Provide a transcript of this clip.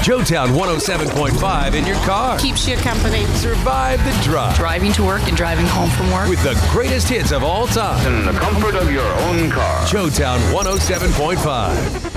Showtown 107.5 in your car. Keeps you company. Survive the drive. Driving to work and driving home from work. With the greatest hits of all time. In the comfort of your own car. Showtown 107.5.